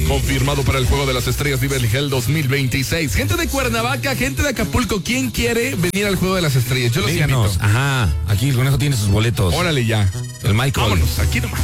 Confirmado para el Juego de las Estrellas Beverly Hills 2026. Gente de Cuernavaca, gente de Acapulco, ¿quién quiere venir al Juego de las Estrellas? Yo los invito. Ajá, aquí el Conejo tiene sus boletos. Órale ya. El Michael. Vámonos, aquí nomás.